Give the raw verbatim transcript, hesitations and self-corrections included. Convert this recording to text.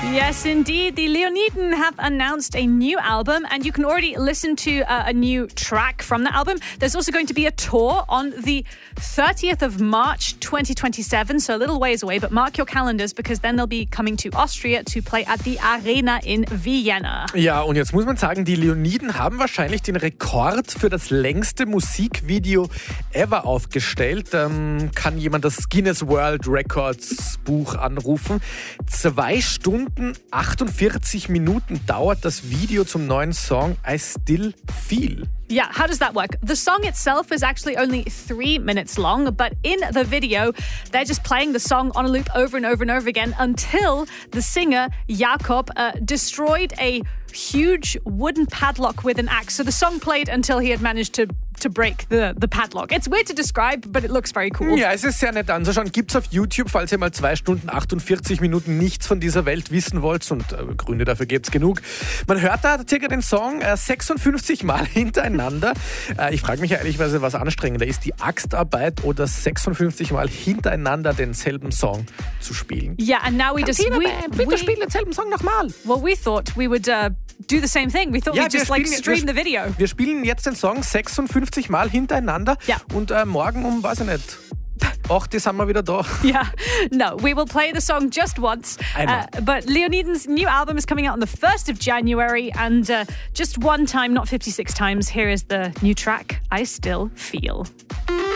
Yes, indeed. The Leoniden have announced a new album, and you can already listen to uh, a new track from the album. There's also going to be a tour on the thirtieth of March twenty twenty-seven, so a little ways away, but mark your calendars, because then they'll be coming to Austria to play at the Arena in Vienna. Ja, und jetzt muss man sagen, die Leoniden haben wahrscheinlich den Rekord für das längste Musikvideo ever aufgestellt. Ähm, kann jemand das Guinness World Records Buch anrufen. Zwei Stunden, achtundvierzig Minuten dauert das Video zum neuen Song I Still Feel. Yeah, how does that work? The song itself is actually only three minutes long, but in the video, they're just playing the song on a loop over and over and over again until the singer, Jakob, uh, destroyed a huge wooden padlock with an axe. So the song played until he had managed to to break the, the padlock. It's weird to describe, but it looks very cool. Ja, es ist sehr nett anzuschauen. Gibt's auf YouTube, falls ihr mal zwei Stunden, achtundvierzig Minuten nichts von dieser Welt wissen wollt, und äh, Gründe dafür gibt's genug. Man hört da circa den Song äh, sechsundfünfzig Mal hintereinander. Äh, ich frage mich ja ehrlicherweise, was anstrengender ist, die Axtarbeit oder sechsundfünfzig Mal hintereinander denselben Song zu spielen. Yeah, and now we just... We, Bitte we, spielen denselben Song nochmal. well, we thought we would uh, do the same thing. We thought Ja, we'd wir just like spielen- stream wir- the video. Wir spielen jetzt den Song sechsundfünfzig Mal hintereinander, Ja. und äh, morgen um, weiß ich nicht, acht sind wir wieder da. Yeah, no, we will play the song just once. Einmal. Uh, but Leoniden's new album is coming out on the first of January, and uh, just one time, not fifty-six times, here is the new track, I Still Feel.